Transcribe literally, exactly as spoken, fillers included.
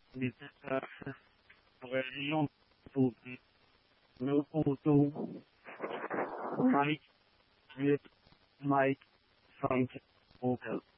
destacarse la región Putin, no Putin, Mike, Mike, Frank, Opel.